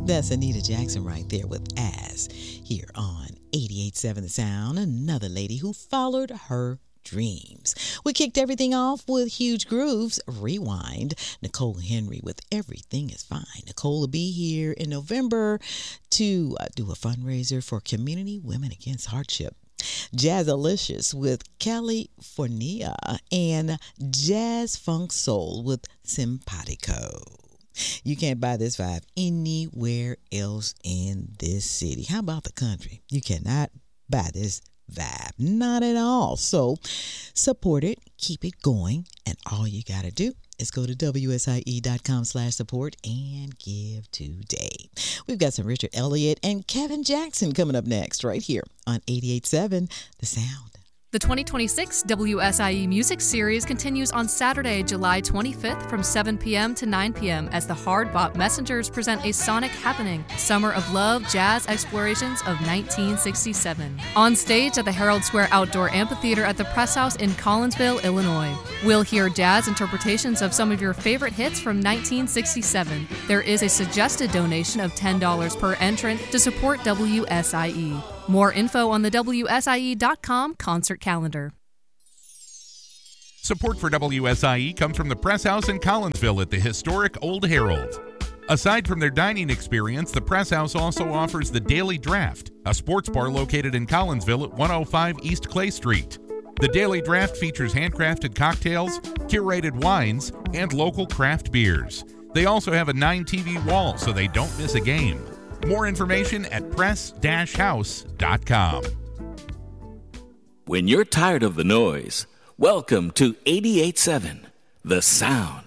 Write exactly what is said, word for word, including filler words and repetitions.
That's Anita Jackson right there with As here on eighty-eight point seven The Sound, another lady who followed her dreams. We kicked everything off with Huge Grooves, Rewind. Nicole Henry with Everything Is Fine. Nicole will be here in November to uh, do a fundraiser for Community Women Against Hardship. Jazzalicious with California and Jazz Funk Soul with Simpatico. You can't buy this vibe anywhere else in this city. How about the country? You cannot buy this vibe. Not at all. So support it. Keep it going. And all you got to do is go to W S I E dot com slash support and give today. We've got some Richard Elliott and Kevin Jackson coming up next right here on eighty-eight point seven The Sound. The twenty twenty-six W S I E Music Series continues on Saturday, July twenty-fifth from seven p.m. to nine p.m. as the Hard Bop Messengers present a sonic happening, Summer of Love Jazz Explorations of nineteen sixty-seven. On stage at the Herald Square Outdoor Amphitheater at the Press House in Collinsville, Illinois. We'll hear jazz interpretations of some of your favorite hits from nineteen sixty-seven. There is a suggested donation of ten dollars per entrant to support W S I E. More info on the W S I E dot com concert calendar. Support for W S I E comes from the Press House in Collinsville at the historic Old Herald. Aside from their dining experience, the Press House also offers the Daily Draft, a sports bar located in Collinsville at one oh five East Clay Street. The Daily Draft features handcrafted cocktails, curated wines, and local craft beers. They also have a nine T V wall so they don't miss a game. More information at press dash house dot com. When you're tired of the noise, welcome to eighty-eight point seven The Sound.